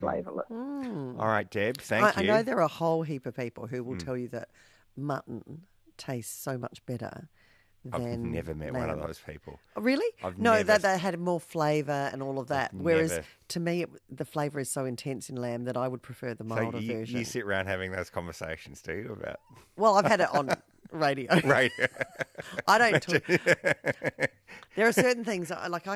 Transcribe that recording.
flavourless. All right, Deb, thank I you. know there are a whole heap of people who will tell you that mutton tastes so much better I've than never met lamb. one of those people. Oh, really? I've No, never- they had more flavour and all of that. Whereas never- to me, the flavour is so intense in lamb that I would prefer the So milder version. you sit around having those conversations, do you, about Well, I've had it on radio. radio? I don't talk. There are certain things, I